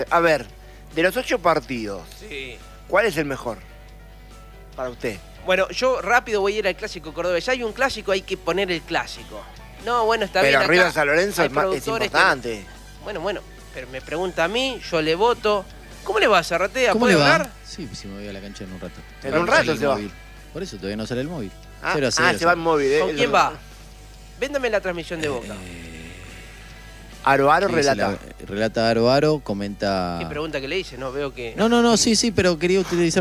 A ver, de los 8 partidos, Sí. ¿cuál es el mejor para usted? Bueno, yo rápido voy a ir al clásico cordobés. Ya hay un clásico, hay que poner el clásico. No, bueno, está bien. Pero acá River San Lorenzo hay es productores importante. Bueno, pero me pregunta a mí, yo le voto. ¿Cómo le va, Zarratea? ¿Cómo ¿Puede le va? hablar? Sí, si me voy a la cancha en un rato. ¿En Todavía un no sale rato el se va? móvil. Por eso todavía no sale el móvil. Ah, 0-0. se va en móvil. ¿Con quién va? Véndame la transmisión de Boca. Aro Sí, relata. relata Aro, comenta... ¿Qué pregunta que le hice? No, veo que... No, sí, pero quería utilizar